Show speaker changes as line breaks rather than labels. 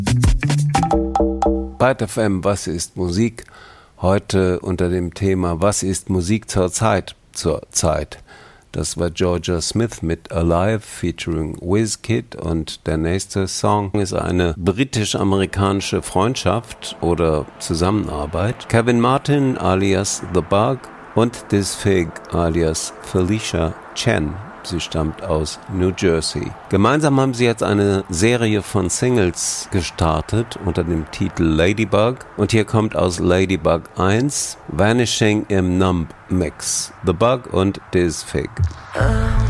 Byte FM, was ist Musik? Heute unter dem Thema, was ist Musik zur Zeit? Das war Georgia Smith mit Alive featuring Wizkid und der nächste Song ist eine britisch-amerikanische Freundschaft oder Zusammenarbeit. Kevin Martin alias The Bug und This Fig alias Felicia Chen. Sie stammt aus New Jersey. Gemeinsam haben sie jetzt eine Serie von Singles gestartet unter dem Titel Ladybug. Und hier kommt aus Ladybug 1 Vanishing im Numb Mix. The Bug und This Fig.